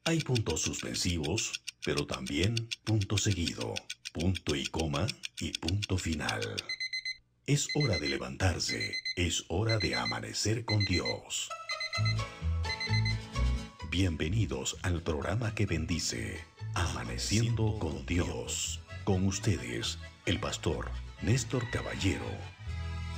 Hay puntos suspensivos, pero también punto seguido, punto y coma y punto final. Es hora de levantarse, es hora de amanecer con Dios. Bienvenidos al programa que bendice, Amaneciendo con Dios. Con ustedes, el pastor Néstor Caballero